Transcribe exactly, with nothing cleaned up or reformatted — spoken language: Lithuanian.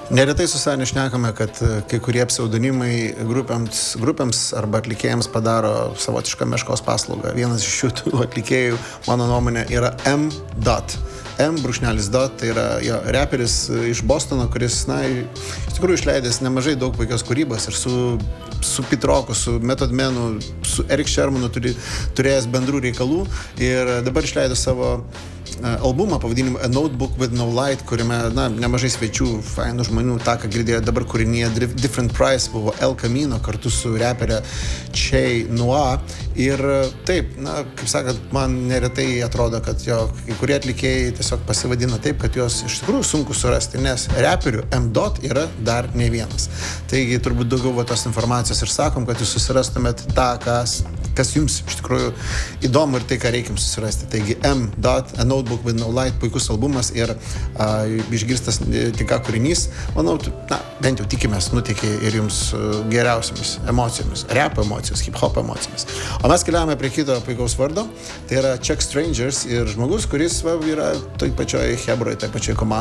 Neretai su savimi šnekame, kad kai kurie pseudonimai grupėms, grupėms arba atlikėjams padaro savotišką meškos paslaugą. Vienas iš šių atlikėjų, mano nuomonė, yra M. Dot. M. brūkšnelis Dot, tai yra jo reperis iš Bostono, kuris, na, iš tikrųjų išleidęs nemažai daug puikios kūrybos ir su, su Pete Rocku, su Method Manu, su Eric Shermanu turi, turėjęs bendrų reikalų ir dabar išleido savo albumą pavadinimu A Notebook with No Light, kuriame, na, nemažai svečių, fainų žmonių, tą, ką girdėjo dabar kūrinyje Different Price, buvo El Camino kartu su reperė Che Noir. Ir taip, na, kaip sakant, man neretai atrodo, kad jo, kai kurie atlikėjai tiesiog pasivadina taip, kad juos iš tikrųjų sunku surasti, nes reperių M. Dot yra dar ne vienas. Taigi, turbūt daugiau va tos informacijos ir sakom, kad jūs susirastumėt tą, kas, kas jums iš tikrųjų įdomu ir tai, ką reikim susirasti. Taigi, M. Dot, A Notebook with No Light, puikus albumas ir a, išgirstas tik ką kūrinys, manau, na, bent jau tikimės, nutikė ir jums geriausiamis emocijomis, rap emocijos, hip-hop emocijomis. O mes keliavome prie kito puikaus vardo, tai yra Czech Strangers ir žmogus, kuris va, yra toj pačioj hebroj, toj pačioj komandai.